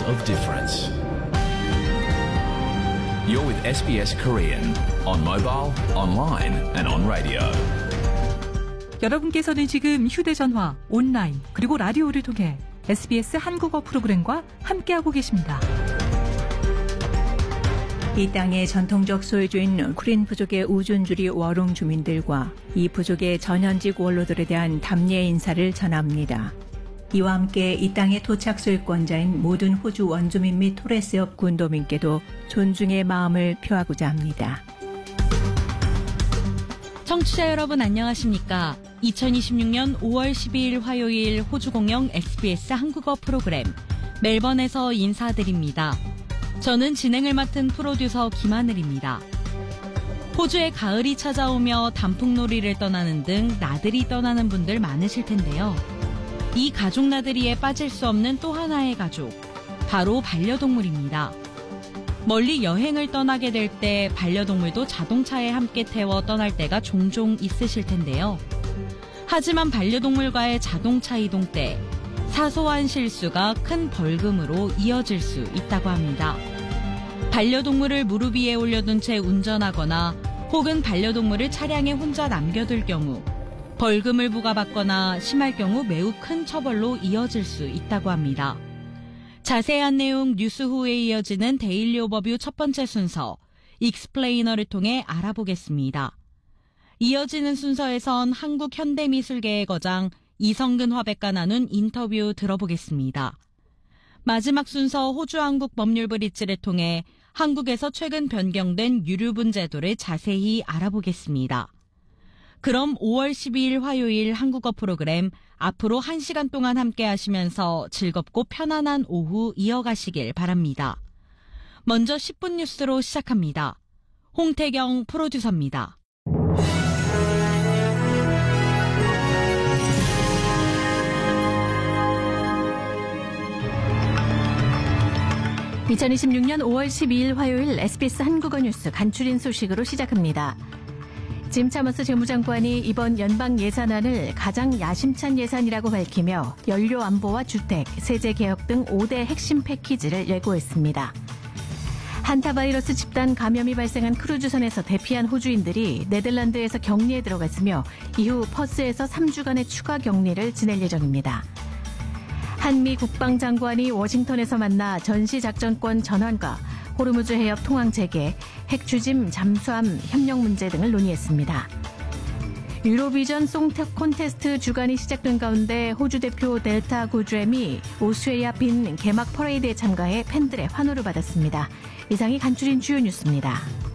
of difference. You're with SBS Korean on mobile, online and on radio. 여러분께서는 지금 휴대전화, 온라인, 그리고 라디오를 통해 SBS 한국어 프로그램과 함께하고 계십니다. 이 땅의 전통적 소유주인 쿠린 부족의 우존주리 워롱 주민들과 이 부족의 전현직 원로들에 대한 답례 인사를 전합니다. 이와 함께 이 땅의 토착 소유권자인 모든 호주 원주민 및 토레스협 군도민께도 존중의 마음을 표하고자 합니다. 청취자 여러분 안녕하십니까? 2026년 5월 12일 화요일 호주 공영 SBS 한국어 프로그램 멜번에서 인사드립니다. 저는 진행을 맡은 프로듀서 김하늘입니다. 호주의 가을이 찾아오며 단풍놀이를 떠나는 등 나들이 떠나는 분들 많으실 텐데요. 이 가족 나들이에 빠질 수 없는 또 하나의 가족, 바로 반려동물입니다. 멀리 여행을 떠나게 될 때 반려동물도 자동차에 함께 태워 떠날 때가 종종 있으실 텐데요. 하지만 반려동물과의 자동차 이동 때 사소한 실수가 큰 벌금으로 이어질 수 있다고 합니다. 반려동물을 무릎 위에 올려둔 채 운전하거나 혹은 반려동물을 차량에 혼자 남겨둘 경우 벌금을 부과받거나 심할 경우 매우 큰 처벌로 이어질 수 있다고 합니다. 자세한 내용 뉴스 후에 이어지는 데일리 오버뷰 첫 번째 순서 익스플레이너를 통해 알아보겠습니다. 이어지는 순서에선 한국 현대미술계의 거장 이성근 화백과 나눈 인터뷰 들어보겠습니다. 마지막 순서 호주 한국 법률 브릿지를 통해 한국에서 최근 변경된 유류분 제도를 자세히 알아보겠습니다. 그럼 5월 12일 화요일 한국어 프로그램 앞으로 1시간 동안 함께 하시면서 즐겁고 편안한 오후 이어가시길 바랍니다. 먼저 10분 뉴스로 시작합니다. 홍태경 프로듀서입니다. (2026년 5월 12일) 화요일 SBS 한국어 뉴스 간추린 소식으로 시작합니다. 짐 차머스 재무장관이 이번 연방 예산안을 가장 야심찬 예산이라고 밝히며 연료 안보와 주택, 세제 개혁 등 5대 핵심 패키지를 예고했습니다. 한타바이러스 집단 감염이 발생한 크루즈선에서 대피한 호주인들이 네덜란드에서 격리에 들어갔으며 이후 퍼스에서 3주간의 추가 격리를 지낼 예정입니다. 한미 국방장관이 워싱턴에서 만나 전시작전권 전환과 호르무즈 해협 통항 재개, 핵추짐 잠수함 협력 문제 등을 논의했습니다. 유로비전 송 콘테스트 주간이 시작된 가운데 호주 대표 델타 구드램이 오스트레일리아 빈 개막 퍼레이드에 참가해 팬들의 환호를 받았습니다. 이상이 간추린 주요 뉴스입니다.